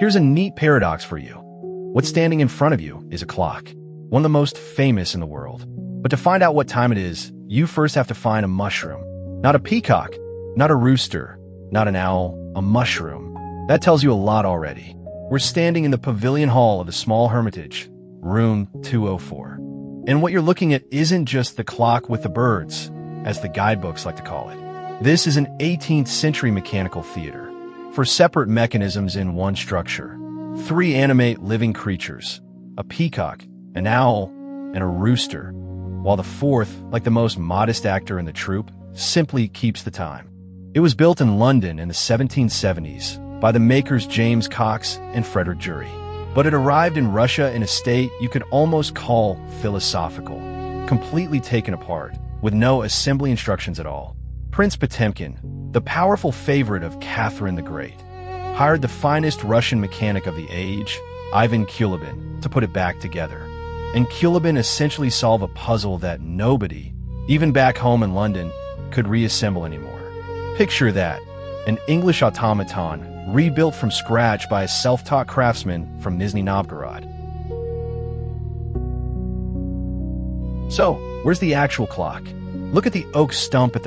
Here's a neat paradox for you. What's standing in front of you is a clock, one of the most famous in the world. But to find out what time it is, you first have to find a mushroom. Not a peacock, not a rooster, not an owl, a mushroom. That tells you a lot already. We're standing in the pavilion hall of the Small Hermitage, room 204. And what you're looking at isn't just the clock with the birds, as the guidebooks like to call it. This is an 18th century mechanical theater, for separate mechanisms in one structure. 3 animate living creatures, a peacock, an owl, and a rooster, while the 4th, like the most modest actor in the troupe, simply keeps the time. It was built in London in the 1770s by the makers James Cox and Frederick Jury, but it arrived in Russia in a state you could almost call philosophical, completely taken apart, with no assembly instructions at all. Prince Potemkin, the powerful favorite of Catherine the Great, hired the finest Russian mechanic of the age, Ivan Kulibin, to put it back together. And Kulibin essentially solved a puzzle that nobody, even back home in London, could reassemble anymore. Picture that, an English automaton rebuilt from scratch by a self-taught craftsman from Nizhny Novgorod. So, where's the actual clock? Look at the oak stump at the